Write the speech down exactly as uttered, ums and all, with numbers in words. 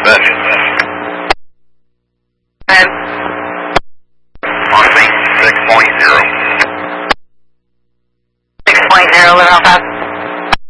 Dispatch. And On me, six point zero. six point zero, Live Alpha.